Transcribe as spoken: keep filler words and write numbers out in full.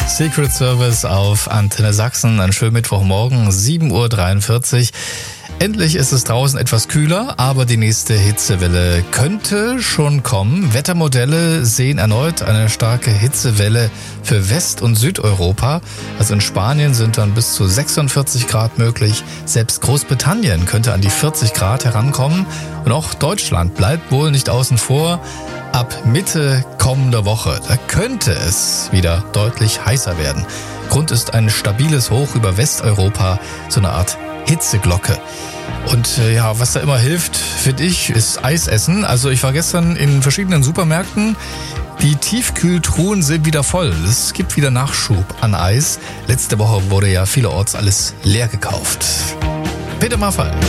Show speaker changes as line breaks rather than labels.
Secret Service auf Antenne Sachsen. Einen schönen Mittwochmorgen, sieben Uhr dreiundvierzig. Endlich ist es draußen etwas kühler, aber die nächste Hitzewelle könnte schon kommen. Wettermodelle sehen erneut eine starke Hitzewelle für West- und Südeuropa. Also in Spanien sind dann bis zu sechsundvierzig Grad möglich. Selbst Großbritannien könnte an die vierzig Grad herankommen. Und auch Deutschland bleibt wohl nicht außen vor. Ab Mitte kommender Woche, da könnte es wieder deutlich heißer werden. Grund ist ein stabiles Hoch über Westeuropa, so eine Art Hitzeglocke. Und äh, ja, was da immer hilft, finde ich, ist Eis essen. Also ich war gestern in verschiedenen Supermärkten. Die Tiefkühltruhen sind wieder voll. Es gibt wieder Nachschub an Eis. Letzte Woche wurde ja vielerorts alles leer gekauft. Peter Maffay.